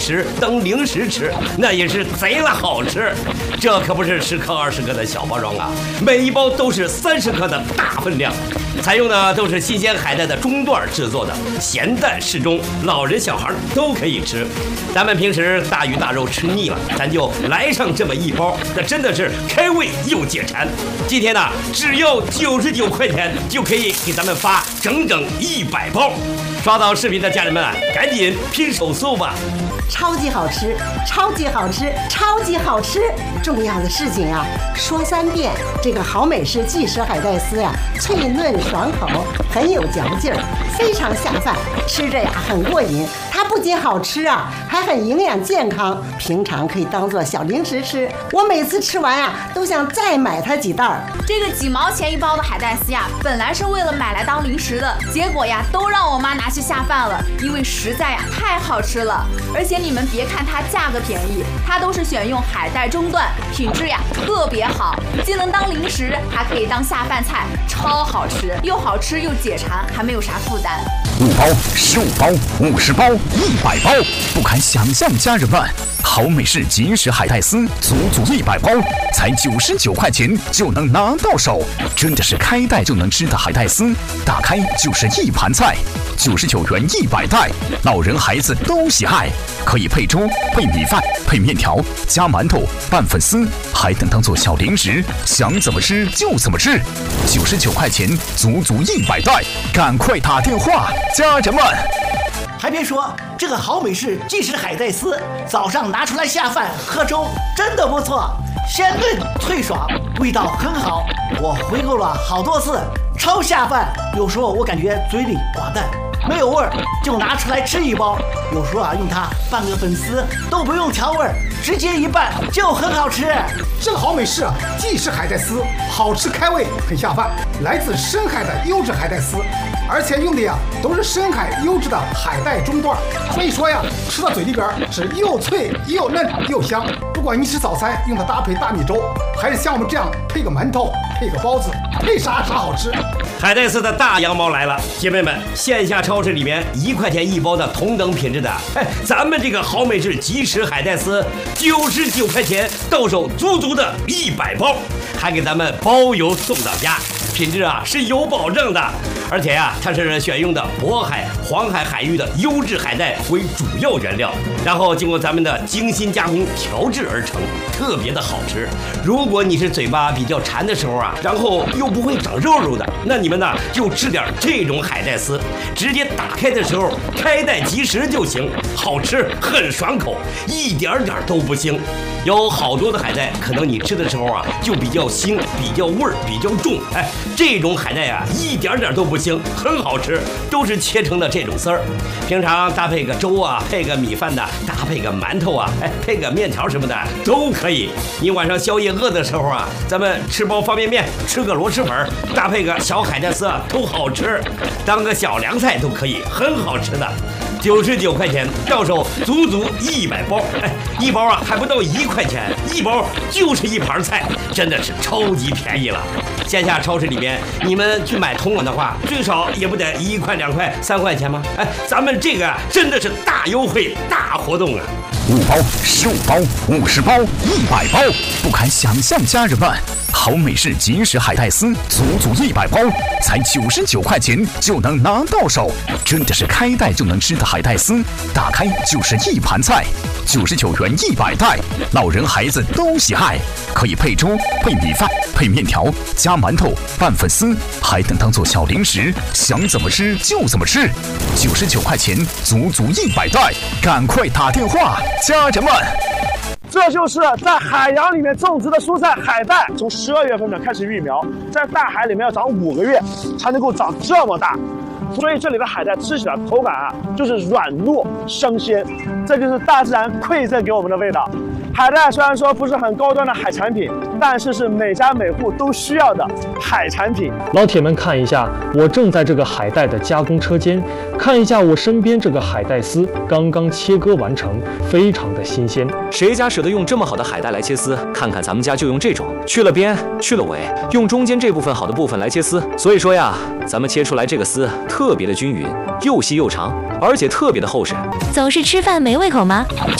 时当零食吃，那也是贼了好吃。这可不是10克、20克的小包装啊，每一包都是30克的大分量。采用的都是新鲜海带的中段制作的，咸淡适中，老人小孩都可以吃。咱们平时大鱼大肉吃腻了，咱就来上这么一包，那真的是开胃又解馋。今天呢，只要99块钱就可以给咱们发整整100包。刷到视频的家人们啊，赶紧拼手速吧！ 超级好吃，超级好吃，超级好吃！重要的事情啊，说3遍。这个好美式即食海带丝呀，脆嫩爽口，很有嚼劲儿，非常下饭，吃着呀很过瘾。它不仅好吃啊，还很营养健康，平常可以当做小零食吃。我每次吃完啊，都想再买它几袋儿。 这个几毛钱一包的海带丝呀，本来是为了买来当零食的，结果呀，都让我妈拿去下饭了，因为实在呀太好吃了。而且你们别看它价格便宜，它都是选用海带中段，品质呀特别好，既能当零食，还可以当下饭菜，超好吃，又好吃又解馋，还没有啥负担。 5包、15包、50包、100包，不敢想象，家人们，好美式即食海带丝，足100包，才99块钱就能拿到手，真的是开袋就能吃的海带丝，打开就是一盘菜，99元100袋，老人孩子都喜爱，可以配粥、配米饭、配面条、加馒头、拌粉丝，还能当做小零食，想怎么吃就怎么吃。99块钱，足100袋，赶快打电话，家人们！ 还别说，这个好美式即食海带丝，早上拿出来下饭喝粥，真的不错，鲜嫩脆爽，味道很好。我回购了好多次，超下饭。有时候我感觉嘴里寡淡，没有味儿，就拿出来吃一包。有时候啊，用它拌个粉丝都不用调味儿，直接一拌就很好吃。 这个好美式即食海带丝，好吃开胃，很下饭，来自深海的优质海带丝，而且用的呀都是深海优质的海带中段，所以说呀，吃到嘴里边是又脆又嫩又香。不管你吃早餐用它搭配大米粥，还是像我们这样配个馒头、配个包子，配啥好吃。 海带丝的大羊毛来了，姐妹们，线下超市里面1块钱1包的同等品质的，咱们这个好美式即食海带丝99块钱到手，足的100包，还给咱们包邮送到家，品质啊是有保证的。而且呀，它是选用的渤海、黄海海域的优质海带为主要原料，然后经过咱们的精心加工调制而成，特别的好吃。如果你是嘴巴比较馋的时候啊，然后又不会长肉的，那你们呢就吃点这种海带丝，直接打开的时候开袋即食就行，好吃很爽口，一点都不腥。有好多的海带，可能你吃的时候啊就比较腥，比较味儿比较重，这种海带啊一点都不腥，很好吃，都是切成的这种丝儿。平常搭配个粥啊，配个米饭的，搭配个馒头啊，配个面条什么的都可以。你晚上宵夜饿的时候啊，咱们吃包方便面，吃个螺蛳粉，搭配个小海带丝啊，都好吃，当个小凉菜都可以，很好吃的。99块钱到手，足100包，一包啊还不到1块钱，一包就是一盘菜，真的是超级便宜了。线下超市里面，你们去买同款的话，最少也不得1块、2块、3块钱吗？咱们这个啊，真的是大优惠、大活动啊 ！5包、15包、50包、100包，不敢想象，家人们，好美式即食海带丝，足100包，才99块钱就能拿到手，真的是开袋就能吃的海带丝，打开就是一盘菜，99元100袋，老人孩子都喜爱，可以配粥、配米饭、配面条、加馒头、拌粉丝，还能当做小零食，想怎么吃就怎么吃。99块钱，足100袋，赶快打电话，家人们！ 这就是在海洋里面种植的蔬菜海带，从12月份呢开始育苗，在大海里面要长5个月才能够长这么大，所以这里的海带吃起来口感啊就是软糯生鲜，这就是大自然馈赠给我们的味道。海带虽然说不是很高端的海产品，但是每家每户都需要的海产品。 老铁们看一下，我正在这个海带的加工车间，看一下我身边这个海带丝刚刚切割完成，非常的新鲜。 谁家舍得用这么好的海带来切丝？看看咱们家就用这种，去了边，去了尾，用中间这部分好的部分来切丝。所以说呀，咱们切出来这个丝特别的均匀，又细又长，而且特别的厚实。 总是吃饭没胃口吗？